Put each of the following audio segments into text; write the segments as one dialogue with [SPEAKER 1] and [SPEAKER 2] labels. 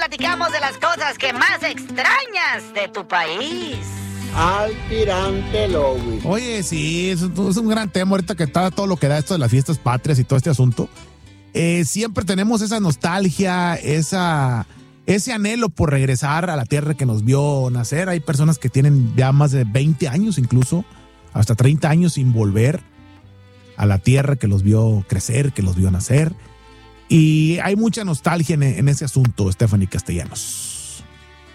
[SPEAKER 1] platicamos de las cosas que más extrañas de tu país.
[SPEAKER 2] Almirante Lowis.
[SPEAKER 3] Oye, sí, es un gran tema ahorita que está todo lo que da esto de las fiestas patrias y todo este asunto. Siempre tenemos esa nostalgia, ese anhelo por regresar a la tierra que nos vio nacer. Hay personas que tienen ya más de 20 años, incluso hasta 30 años sin volver a la tierra que los vio crecer, que los vio nacer. Y hay mucha nostalgia en ese asunto, Stephanie Castellanos.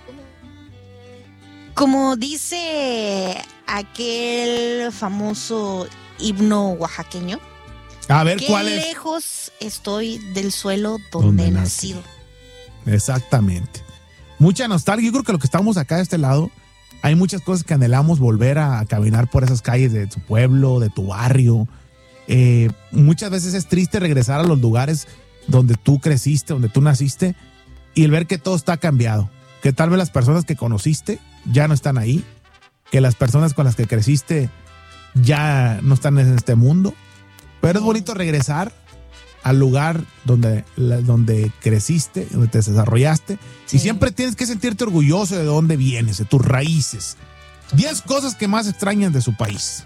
[SPEAKER 4] Como dice aquel famoso himno oaxaqueño.
[SPEAKER 3] A ver, ¿cuál es?
[SPEAKER 4] Qué lejos estoy del suelo donde he nacido.
[SPEAKER 3] Exactamente. Mucha nostalgia. Yo creo que lo que estamos acá de este lado, hay muchas cosas que anhelamos volver a caminar por esas calles de tu pueblo, de tu barrio. Muchas veces es triste regresar a los lugares donde tú creciste, donde tú naciste, y el ver que todo está cambiado. Que tal vez las personas que conociste ya no están ahí, que las personas con las que creciste ya no están en este mundo. Pero es bonito regresar al lugar donde creciste, donde te desarrollaste. Sí. Y siempre tienes que sentirte orgulloso de dónde vienes, de tus raíces. 10 cosas que más extrañan de su país.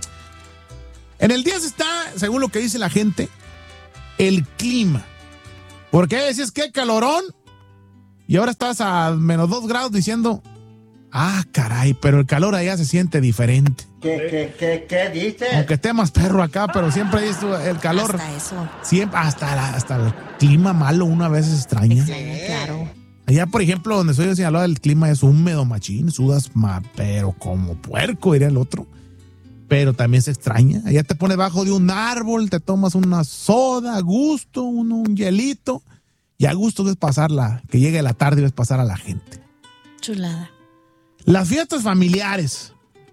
[SPEAKER 3] En el 10 está, según lo que dice la gente, el clima. Porque decías que calorón y ahora estás a menos 2 grados diciendo, caray, pero el calor allá se siente diferente.
[SPEAKER 2] ¿Qué dices?
[SPEAKER 3] Aunque esté más perro acá, pero siempre dice el calor.
[SPEAKER 4] Hasta eso.
[SPEAKER 3] Siempre, hasta el clima malo uno a veces extraña.
[SPEAKER 4] Claro.
[SPEAKER 3] Allá, por ejemplo, donde soy yo, Sinaloa, el clima es húmedo, machín, sudas, pero como puerco, diría el otro. Pero también se extraña. Allá te pones bajo de un árbol, te tomas una soda, a gusto, un hielito, y a gusto ves pasarla, que llegue la tarde y ves pasar a la gente.
[SPEAKER 4] Chulada.
[SPEAKER 3] Las fiestas familiares.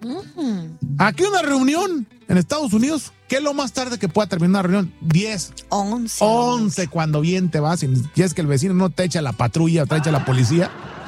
[SPEAKER 3] Aquí una reunión en Estados Unidos, ¿qué es lo más tarde que pueda terminar una reunión? 10. 11 cuando bien te vas. Y es que el vecino no te echa la patrulla o te echa la policía.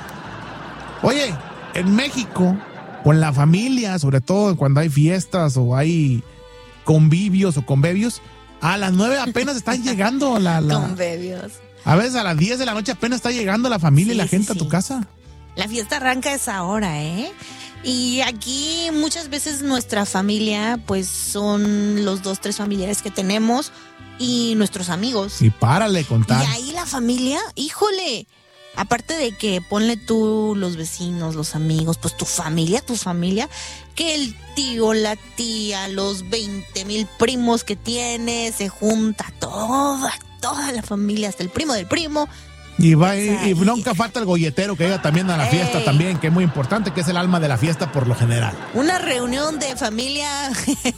[SPEAKER 3] Oye, en México, con la familia, sobre todo cuando hay fiestas o hay convivios o convivios, a las 9 apenas están llegando
[SPEAKER 4] Convivios.
[SPEAKER 3] A veces a las 10 de la noche apenas está llegando la familia y la gente a tu casa.
[SPEAKER 4] La fiesta arranca a esa hora, ¿eh? Y aquí muchas veces nuestra familia, pues son los 2, 3 familiares que tenemos y nuestros amigos.
[SPEAKER 3] Y párale contar.
[SPEAKER 4] Y ahí la familia, híjole, aparte de que ponle tú los vecinos, los amigos, pues tu familia, que el tío, la tía, los 20,000 primos que tienes, se junta toda la familia, hasta el primo del primo.
[SPEAKER 3] Y nunca falta el golletero que llega también a la fiesta también, que es muy importante, que es el alma de la fiesta por lo general.
[SPEAKER 4] Una reunión de familia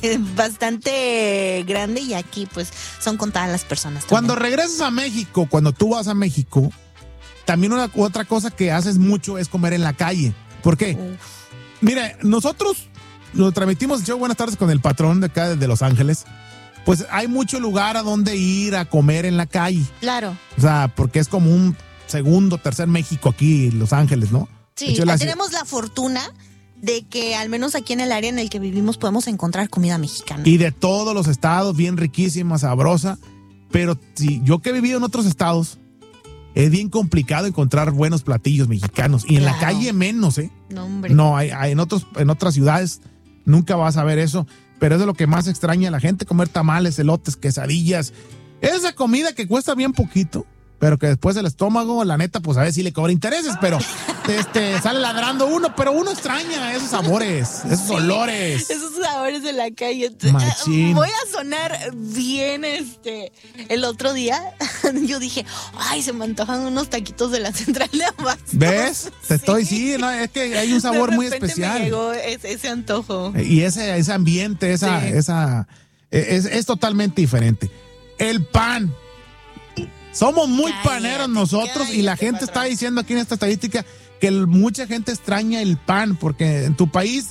[SPEAKER 4] bastante grande y aquí pues son contadas las personas también.
[SPEAKER 3] Cuando regresas a México, cuando tú vas a México, también otra cosa que haces mucho es comer en la calle. ¿Por qué? Mira, nosotros lo transmitimos el show Buenas Tardes con el patrón de acá de Los Ángeles. Pues hay mucho lugar a donde ir a comer en la calle.
[SPEAKER 4] Claro.
[SPEAKER 3] O sea, porque es como un segundo, tercer México aquí en Los Ángeles, ¿no?
[SPEAKER 4] Sí, tenemos la fortuna de que al menos aquí en el área en el que vivimos podemos encontrar comida mexicana.
[SPEAKER 3] Y de todos los estados, bien riquísima, sabrosa. Pero si yo que he vivido en otros estados, es bien complicado encontrar buenos platillos mexicanos. Y en la calle menos, ¿eh?
[SPEAKER 4] No, hombre.
[SPEAKER 3] No, en otras ciudades nunca vas a ver eso. Pero es de lo que más extraña a la gente, comer tamales, elotes, quesadillas. Esa comida que cuesta bien poquito, pero que después el estómago, la neta, pues a ver si le cobra intereses, pero sale ladrando uno, pero uno extraña esos sabores, esos olores.
[SPEAKER 4] Esos sabores de la calle.
[SPEAKER 3] Machín.
[SPEAKER 4] Voy a sonar bien el otro día yo dije, se me antojan unos taquitos de la central de Abastos.
[SPEAKER 3] ¿Ves? No, es que hay un sabor muy especial.
[SPEAKER 4] Me llegó ese antojo.
[SPEAKER 3] Y ese ambiente, es totalmente diferente. El pan. Somos muy paneros nosotros y la gente está diciendo aquí en esta estadística que mucha gente extraña el pan porque en tu país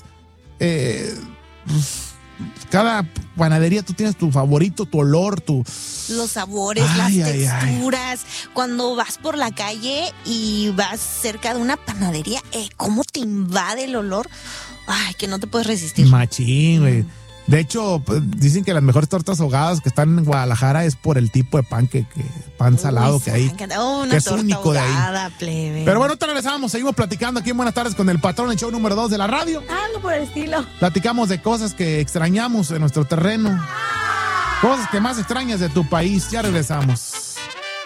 [SPEAKER 3] cada panadería tú tienes tu favorito, tu olor,
[SPEAKER 4] los sabores, las texturas. Cuando vas por la calle y vas cerca de una panadería, ¿cómo te invade el olor? Que no te puedes resistir.
[SPEAKER 3] Machín, güey. De hecho, pues, dicen que las mejores tortas ahogadas que están en Guadalajara es por el tipo de pan pan salado que hay.
[SPEAKER 4] Una
[SPEAKER 3] que es
[SPEAKER 4] torta
[SPEAKER 3] único de ahí.
[SPEAKER 4] ahogada, plebe.
[SPEAKER 3] Pero bueno, te regresamos, seguimos platicando aquí en Buenas Tardes con el patrón, el show número 2 de la radio.
[SPEAKER 5] Algo por el estilo.
[SPEAKER 3] Platicamos de cosas que extrañamos en nuestro terreno. Cosas que más extrañas de tu país. Ya regresamos.